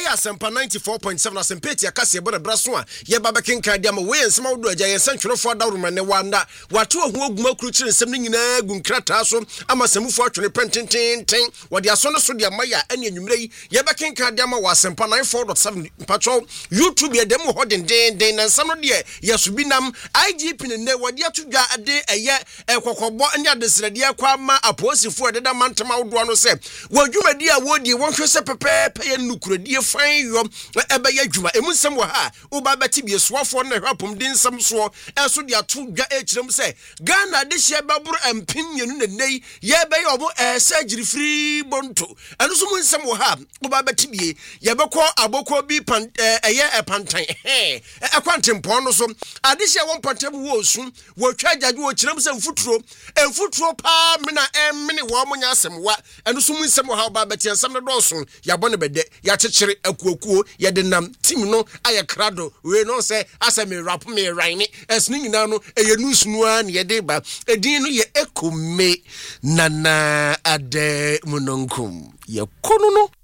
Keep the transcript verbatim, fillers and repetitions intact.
Asempa ninety-four point seven Asempeti akase ebo na braso a ye ba bekenka dia ma we ensema wodo agya ye sentwerefo adawroma ne wanda wato ho aguma kuru kire nsem ne nyina gu nkrata so ama samufo atwene pentententen wode aso no so dia maya ane anwumre yi ye bekenka dia ma wa Asempa ninety-four point seven patro YouTube ye dem ho den den den na nsam no de ye subinam I G P ne wode atodwa ade eye ekokobo ane adesrade akwa ma aposifo ededa mantama wodo no se wadwumadi a wodi wonhwe se pepepe ye nukuradie fan yo ebe ye dwuma emu nsem wo ha wo ba beti bi esuafo na hwapom din nsem so enso de atodwa ekirem se Ghana de hye baburu empim yenu ne nei ye be ye obo surgery free bonto eno so mu nsem wo ha wo ba beti bi ye bekọ abokọ bi pan eye epantan eh ekwantempo no so ade hye won pantem wo osu wo twa agyaje wo kirem se mfuturo emfuturo pa me na emmene wo mo nya asem wa eno so mu nsem wo ha wo ba beti nsem ne doso ya bone bede ya chechire akuokuo ye de nam team no aye krado we no se asem rap me raine esni nyina no eye news no an ye de ba edin no ye ekome nana ade munonkum ye kono no